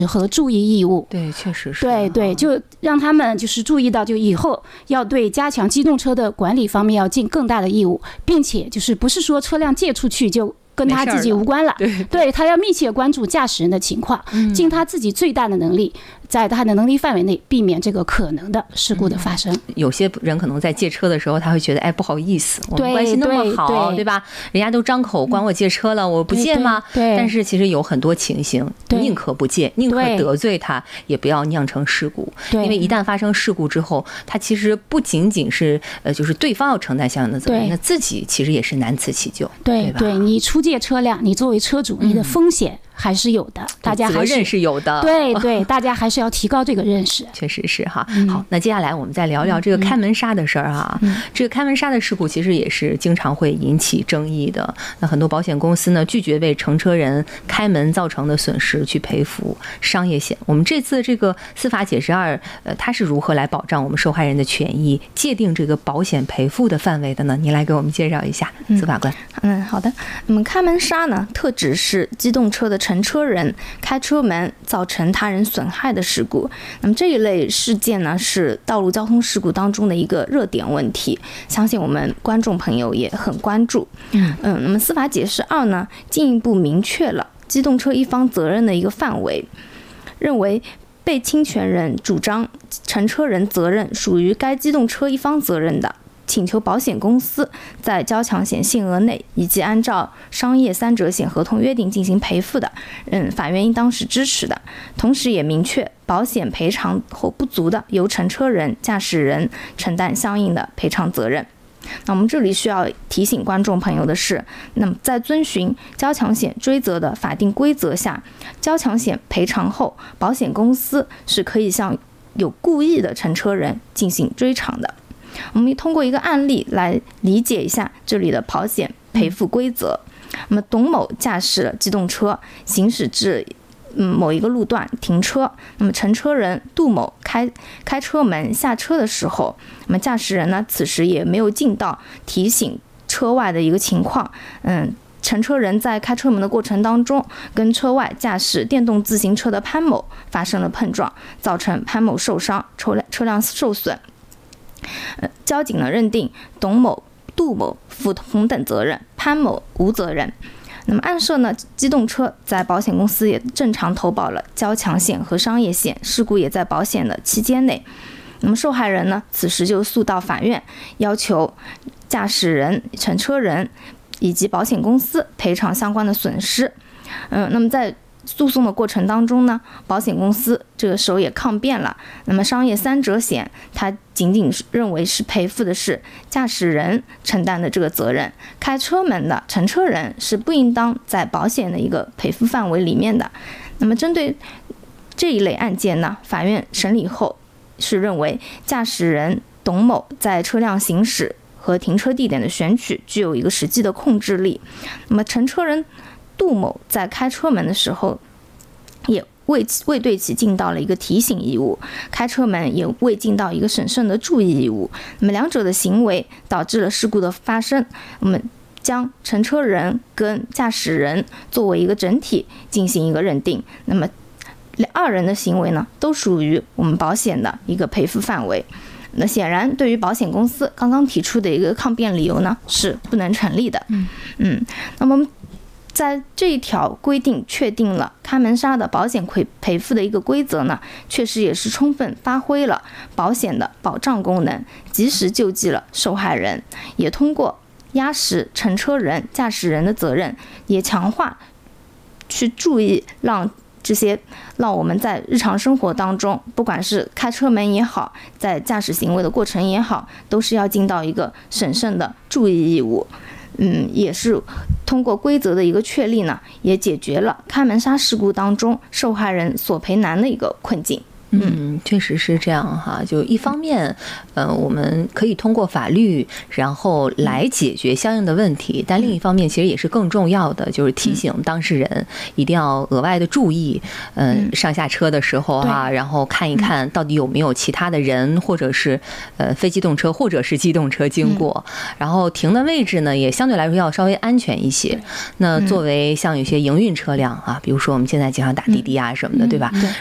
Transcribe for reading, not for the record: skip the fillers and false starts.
和注意义务。 对，确实是。 对，就让他们就是注意到，就以后要对加强机动车的管理方面要尽更大的义务，并且就是不是说车辆借出去就跟他自己无关了，对，他要密切关注驾驶人的情况，尽他自己最大的能力，在他的能力范围内避免这个可能的事故的发生。 有些人可能在借车的时候，他会觉得，哎，不好意思，我们关系那么好，对吧？人家都张口管我借车了，我不借吗？ 对。 但是其实有很多情形，宁可不借，宁可得罪他，也不要酿成事故。因为一旦发生事故之后，他其实不仅仅是就是对方要承担相应的责任，那自己其实也是难辞其咎。对， 你出借车辆，你作为车主，你的风险还是有的，大家还是责任是有的。 对，大家还是要提高这个认识。 确实是哈。好，那接下来我们再聊聊这个开门刹的事儿啊。这个开门刹的事故其实也是经常会引起争议的。那很多保险公司呢拒绝为乘车人开门造成的损失去赔付商业险。我们这次这个司法解释2，它是如何来保障我们受害人的权益，界定这个保险赔付的范围的呢？您来给我们介绍一下，司法官。 好的。那么开门刹呢，特指是机动车的乘车人开车门造成他人损害的事故。那么这一类事件呢，是道路交通事故当中的一个热点问题，相信我们观众朋友也很关注。那么司法解释2呢，进一步明确了机动车一方责任的一个范围，认为被侵权人主张乘车人责任属于该机动车一方责任的，请求保险公司在交强险限额内以及按照商业3者险合同约定进行赔付的，法院应当是支持的。同时也明确保险赔偿后不足的，由乘车人、驾驶人承担相应的赔偿责任。那我们这里需要提醒观众朋友的是，那么在遵循交强险追责的法定规则下，交强险赔偿后，保险公司是可以向有故意的乘车人进行追偿的。我们通过一个案例来理解一下这里的保险赔付规则。那么董某驾驶了机动车行驶至某一个路段停车，那么乘车人杜某开车门下车的时候，那么驾驶人呢此时也没有尽到提醒车外的一个情况。乘车人在开车门的过程当中，跟车外驾驶电动自行车的潘某发生了碰撞，造成潘某受伤，车辆受损。交警呢认定董某、杜某负同等责任，潘某无责任。那么按设呢，机动车在保险公司也正常投保了交强险和商业险，事故也在保险的期间内。那么受害人呢，此时就诉到法院，要求驾驶人、乘车人以及保险公司赔偿相关的损失。那么在诉讼的过程当中呢，保险公司这个时候也抗辩了。那么商业3者险，它仅仅认为是赔付的是驾驶人承担的这个责任，开车门的乘车人是不应当在保险的一个赔付范围里面的。那么针对这一类案件呢，法院审理后是认为驾驶人董某在车辆行驶和停车地点的选取具有一个实际的控制力。那么乘车人杜某在开车门的时候也未对其尽到了一个提醒义务，开车门也未尽到一个审慎的注意义务。那么两者的行为导致了事故的发生，我们将乘车人跟驾驶人作为一个整体进行一个认定。那么2人的行为呢，都属于我们保险的一个赔付范围。那显然对于保险公司刚刚提出的一个抗辩理由呢，是不能成立的。那么在这一条规定确定了开门刹的保险赔付的一个规则呢，确实也是充分发挥了保险的保障功能，及时救济了受害人，也通过压实乘车人、驾驶人的责任，也强化去注意让我们在日常生活当中，不管是开车门也好，在驾驶行为的过程也好，都是要尽到一个审慎的注意义务。也是通过规则的一个确立呢，也解决了开门刹事故当中受害人索赔难的一个困境。 确实是这样哈。就一方面，我们可以通过法律，然后来解决相应的问题，但另一方面，其实也是更重要的，就是提醒当事人一定要额外的注意，上下车的时候哈，然后看一看到底有没有其他的人，或者是非机动车或者是机动车经过，然后停的位置呢，也相对来说要稍微安全一些。那作为像有些营运车辆啊，比如说我们现在经常打滴滴啊什么的，对吧？